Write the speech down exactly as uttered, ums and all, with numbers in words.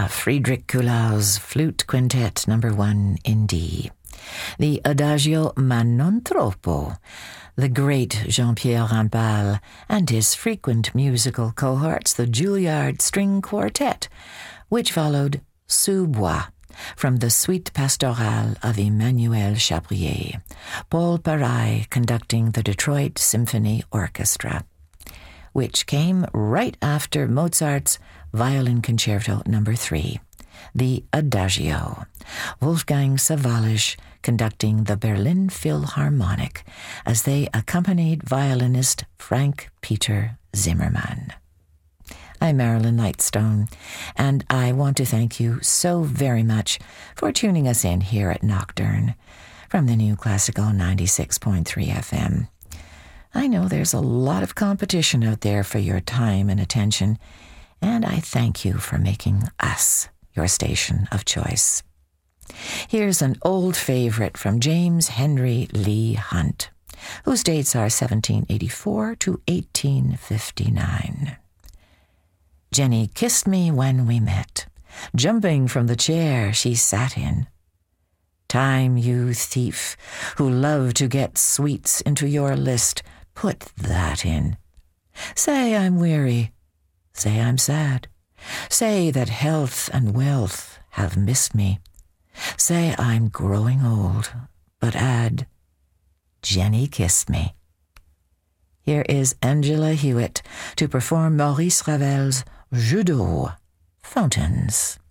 Ah, Friedrich Kuhlau's Flute Quintet number one in D. The Adagio Ma non troppo, the great Jean-Pierre Rampal and his frequent musical cohorts, the Juilliard String Quartet, which followed Sous-Bois from the Suite Pastorale of Emmanuel Chabrier, Paul Paray conducting the Detroit Symphony Orchestra, which came right after Mozart's Violin Concerto number three, the Adagio, Wolfgang Sawallisch conducting the Berlin Philharmonic as they accompanied violinist Frank Peter Zimmermann. I'm Marilyn Lightstone, and I want to thank you so very much for tuning us in here at Nocturne from the New Classical ninety-six point three F M. I know there's a lot of competition out there for your time and attention, and I thank you for making us your station of choice. Here's an old favorite from James Henry Lee Hunt, whose dates are seventeen eighty-four to eighteen fifty-nine. Jenny kissed me when we met, jumping from the chair she sat in. Time, you thief, who love to get sweets into your list, put that in. Say I'm weary, say I'm sad, say that health and wealth have missed me, say I'm growing old, but add, Jenny kissed me. Here is Angela Hewitt to perform Maurice Ravel's Jeu d'eau, Fountains.